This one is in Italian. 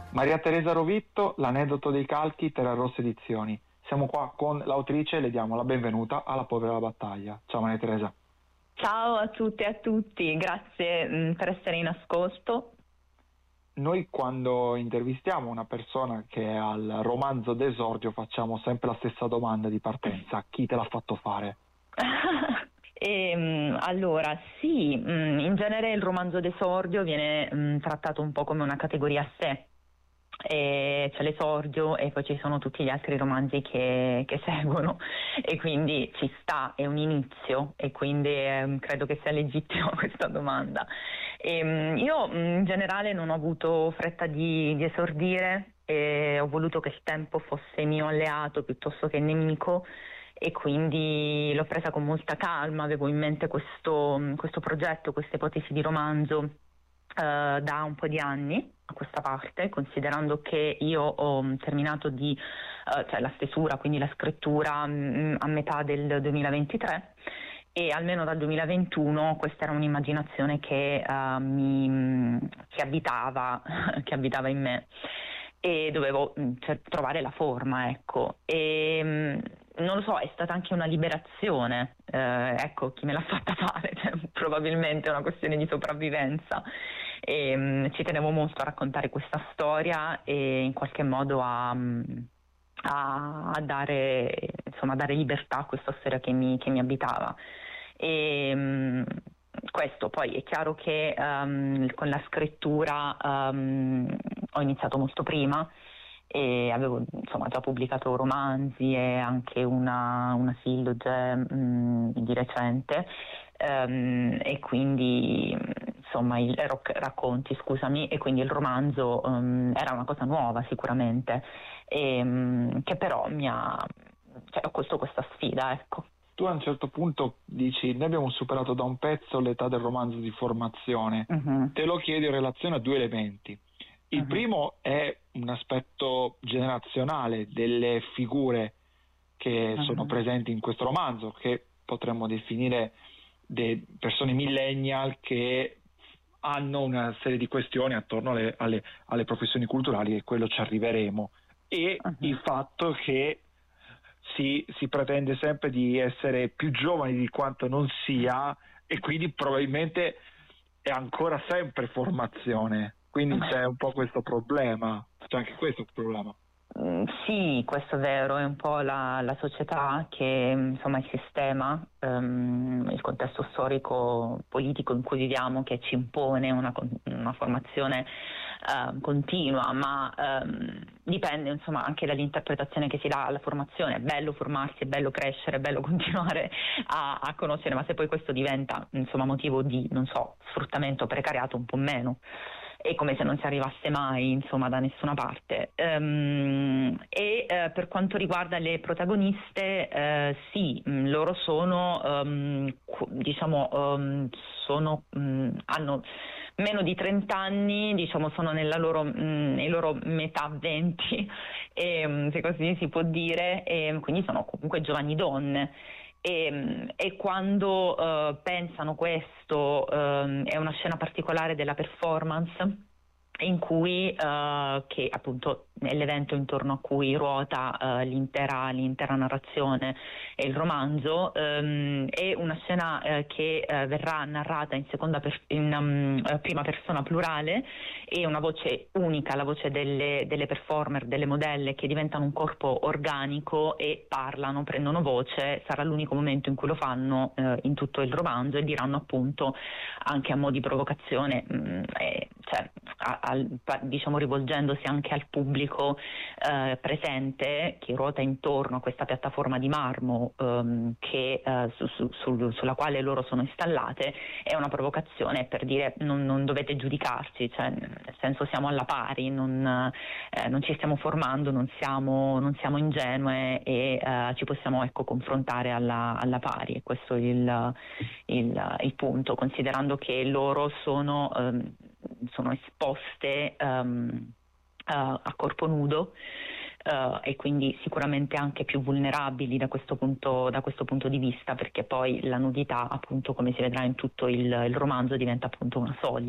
Maria Teresa Rovitto, L'aneddoto dei calchi, Terrarossa Edizioni. Siamo qua con l'autrice e le diamo la benvenuta alla Povera Battaglia. Ciao Maria Teresa. Ciao a tutte e a tutti, grazie per essere in ascolto. Noi quando intervistiamo una persona che è al romanzo d'esordio facciamo sempre la stessa domanda di partenza: chi te l'ha fatto fare? Allora, sì, in genere il romanzo d'esordio viene trattato un po' come una categoria a sé. C'è l'esordio e poi ci sono tutti gli altri romanzi che seguono, e quindi ci sta, è un inizio, e quindi credo che sia legittima questa domanda. Io in generale non ho avuto fretta di esordire, e ho voluto che il tempo fosse mio alleato piuttosto che nemico, e quindi l'ho presa con molta calma. Avevo in mente questo progetto, questa ipotesi di romanzo da un po' di anni a questa parte, considerando che io ho terminato cioè la stesura, quindi la scrittura, a metà del 2023, e almeno dal 2021 questa era un'immaginazione che abitava che abitava in me, e dovevo trovare la forma, ecco. Non lo so, è stata anche una liberazione, ecco, chi me l'ha fatta fare, cioè, probabilmente è una questione di sopravvivenza, e ci tenevo molto a raccontare questa storia e in qualche modo a dare, insomma, a dare libertà a questa storia che mi abitava. Questo poi è chiaro che con la scrittura ho iniziato molto prima, e avevo insomma già pubblicato romanzi e anche una silloge di recente, e quindi insomma racconti, scusami, e quindi il romanzo era una cosa nuova sicuramente, che però ho colto questa sfida, ecco. Tu a un certo punto dici: noi abbiamo superato da un pezzo l'età del romanzo di formazione. Te lo chiedo in relazione a due elementi. Il primo è un aspetto generazionale delle figure che sono presenti in questo romanzo, che potremmo definire persone millennial che hanno una serie di questioni attorno alle professioni culturali, e quello ci arriveremo, e il fatto che si pretende sempre di essere più giovani di quanto non sia, e quindi probabilmente è ancora sempre formazione. Quindi c'è un po' questo problema, c'è anche questo problema. Sì, questo è vero, è un po' la società che, insomma, il sistema, il contesto storico politico in cui viviamo, che ci impone una formazione continua, ma dipende, insomma, anche dall'interpretazione che si dà alla formazione. È bello formarsi, è bello crescere, è bello continuare a conoscere, ma se poi questo diventa, insomma, motivo di, non so, sfruttamento, precariato, un po' meno. È come se non si arrivasse mai, insomma, da nessuna parte. Per quanto riguarda le protagoniste, sì, loro sono, hanno meno di 30 anni, diciamo, sono nei loro metà 20, se così si può dire, e quindi sono comunque giovani donne. E quando pensano questo, è una scena particolare della performance, in cui che appunto è l'evento intorno a cui ruota l'intera narrazione e il romanzo, è una scena che verrà narrata in prima persona plurale, e una voce unica, la voce delle performer, delle modelle, che diventano un corpo organico e parlano, prendono voce. Sarà l'unico momento in cui lo fanno in tutto il romanzo, e diranno appunto, anche a mo' di provocazione, cioè diciamo rivolgendosi anche al pubblico presente, che ruota intorno a questa piattaforma di marmo sulla quale loro sono installate. È una provocazione per dire: non dovete giudicarci, cioè, nel senso, siamo alla pari, non ci stiamo formando, non siamo ingenue, e ci possiamo, ecco, confrontare alla pari. E questo è il punto, considerando che loro sono esposte a corpo nudo, e quindi sicuramente anche più vulnerabili da questo punto di vista, perché poi la nudità, appunto, come si vedrà in tutto il romanzo, diventa appunto una soglia.